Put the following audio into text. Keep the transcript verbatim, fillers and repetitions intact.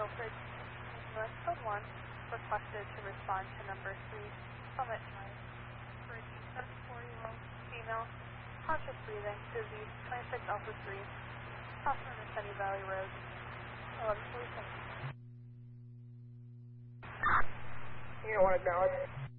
Guilford, U S Code one, requested to respond to number three, Summit Drive, for a seventy-four-year-old female, conscious breathing, disease, twenty-six Alpha three, off of Sunny Valley Road, eleven forty-seven. You don't want to balance.